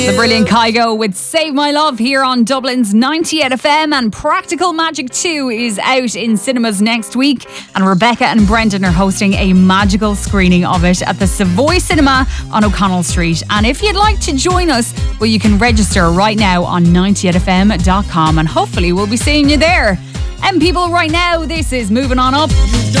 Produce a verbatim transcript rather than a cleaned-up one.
The brilliant Kygo with Save My Love here on Dublin's ninety-eight F M, and Practical Magic two is out in cinemas next week, and Rebecca and Brendan are hosting a magical screening of it at the Savoy Cinema on O'Connell Street. And if you'd like to join us, well, you can register right now on ninety-eight f m dot com, and hopefully we'll be seeing you there. And people, right now, this is Moving On Up.